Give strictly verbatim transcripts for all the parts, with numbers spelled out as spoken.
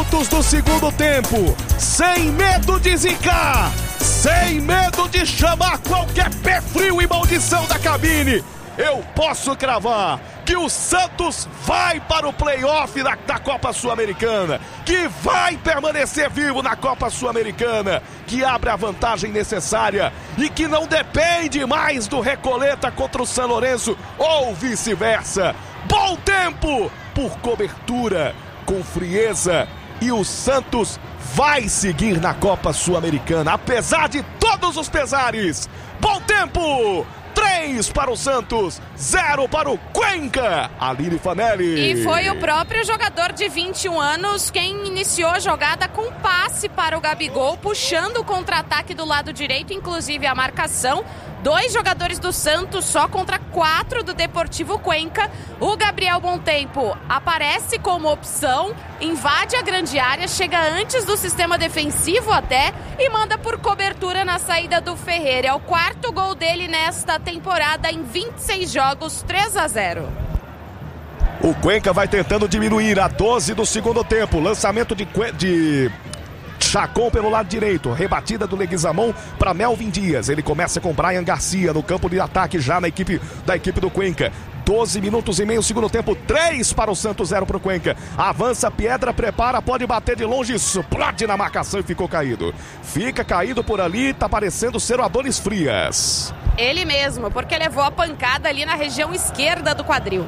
minutos do segundo tempo, sem medo de zicar, sem medo de chamar qualquer pé frio e maldição da cabine, eu posso cravar que o Santos vai para o play-off da, da Copa Sul-Americana, que vai permanecer vivo na Copa Sul-Americana, que abre a vantagem necessária e que não depende mais do Recoleta contra o São Lourenço ou vice-versa. Bom tempo por cobertura, com frieza, e o Santos vai seguir na Copa Sul-Americana, apesar de todos os pesares. Bom tempo! três para o Santos, zero para o Cuenca. Aline Fanelli. E foi o próprio jogador de vinte e um anos quem iniciou a jogada com passe para o Gabigol, puxando o contra-ataque do lado direito, inclusive a marcação. Dois jogadores do Santos só contra quatro do Deportivo Cuenca. O Gabriel Bontempo aparece como opção, invade a grande área, chega antes do sistema defensivo até e manda por cobertura na saída do Ferreira. É o quarto gol dele nesta temporada em vinte e seis jogos, três a zero. O Cuenca vai tentando diminuir a doze do segundo tempo. Lançamento de... de... Chacon pelo lado direito, rebatida do Leguizamon para Melvin Dias. Ele começa com Brian Garcia no campo de ataque já na equipe da equipe do Cuenca. doze minutos e meio, segundo tempo, três para o Santos, zero para o Cuenca. Avança, Piedra, prepara, pode bater de longe, explode na marcação e ficou caído. Fica caído por ali, tá parecendo ser o Adonis Frias. Ele mesmo, porque levou a pancada ali na região esquerda do quadril.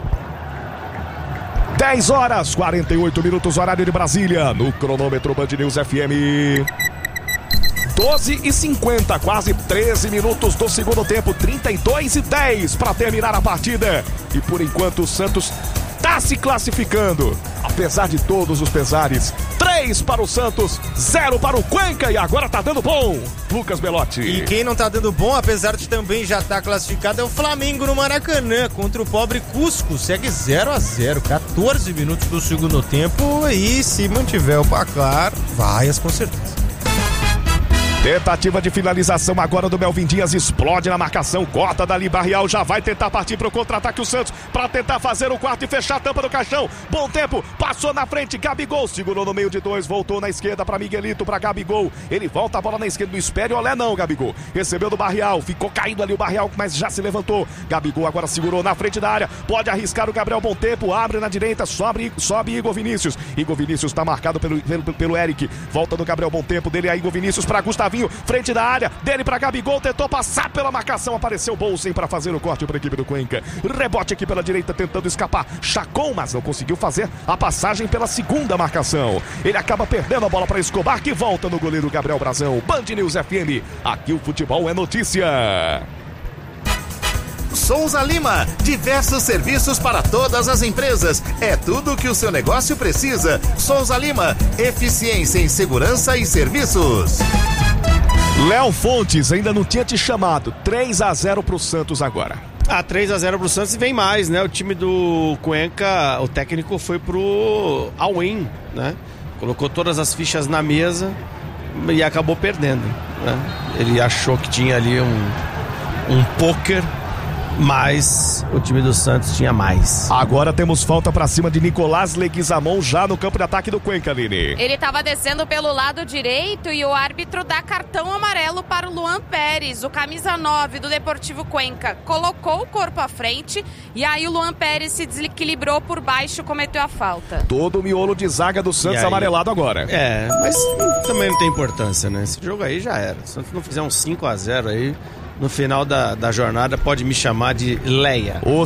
dez horas, quarenta e oito minutos, horário de Brasília, no cronômetro Band News F M. doze e cinquenta, quase treze minutos do segundo tempo, trinta e dois e dez para terminar a partida. E por enquanto o Santos está se classificando, apesar de todos os pesares. três para o Santos, zero para o Cuenca, e agora tá dando bom, Lucas Belotti. E quem não tá dando bom, apesar de também já estar tá classificado, é o Flamengo no Maracanã, contra o pobre Cusco. Segue zero a zero, quatorze minutos do segundo tempo, e se mantiver o placar, vai com certeza. Tentativa de finalização agora do Melvin Dias, explode na marcação, corta dali, Barrial já vai tentar partir para o contra-ataque o Santos, para tentar fazer o quarto e fechar a tampa do caixão. Bom tempo, passou na frente, Gabigol segurou no meio de dois, voltou na esquerda para Miguelito, para Gabigol, ele volta a bola na esquerda, não espere olé não, Gabigol, recebeu do Barrial, ficou caído ali o Barrial, mas já se levantou. Gabigol agora segurou na frente da área, pode arriscar o Gabriel Bom Tempo, abre na direita, sobe, sobe Igor Vinícius, Igor Vinícius está marcado pelo, pelo, pelo Eric, volta do Gabriel Bom Tempo, dele a Igor Vinícius para Gustavinho, frente da área, dele para Gabigol, tentou passar pela marcação, apareceu Bolsen para fazer o corte para a equipe do Cuenca. Rebote aqui pela direita, tentando escapar Chacon, mas não conseguiu fazer a passagem pela segunda marcação. Ele acaba perdendo a bola para Escobar, que volta no goleiro Gabriel Brazão. Band News F M, aqui o futebol é notícia. Souza Lima, diversos serviços para todas as empresas. É tudo o que o seu negócio precisa. Souza Lima, eficiência em segurança e serviços. Léo Fontes ainda não tinha te chamado. três a zero pro Santos agora. Ah, três a zero pro Santos e vem mais, né? O time do Cuenca, o técnico foi pro all-in, né? Colocou todas as fichas na mesa e acabou perdendo, né? Ele achou que tinha ali um, um pôquer, mas o time do Santos tinha mais. Agora temos falta pra cima de Nicolás Leguizamon já no campo de ataque do Cuenca, Aline. Ele estava descendo pelo lado direito e o árbitro dá cartão amarelo para o Luan Pérez, o camisa nove do Deportivo Cuenca. Colocou o corpo à frente e aí o Luan Pérez se desequilibrou por baixo e cometeu a falta. Todo o miolo de zaga do Santos aí, amarelado agora. É, mas também não tem importância, né? Esse jogo aí já era. Se o Santos não fizer um cinco a zero aí, no final da, da jornada, pode me chamar de Leia. O